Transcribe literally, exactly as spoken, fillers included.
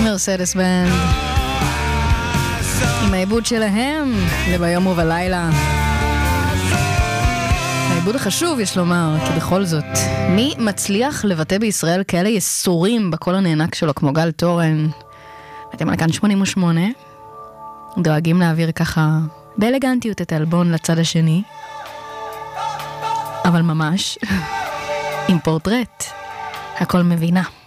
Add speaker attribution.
Speaker 1: מרסדס בנד עם העיבוד שלהם לביום ובלילה. העיבוד החשוב יש לומר, כי בכל זאת מי מצליח לבטא בישראל כאלה יסורים בקול הנענק שלו כמו גל תורן? אתם על כאן שמונים ושמונה דואגים להעביר ככה באלגנטיות את האלבון לצד השני, אבל ממש עם פורטרט הכל מבינה.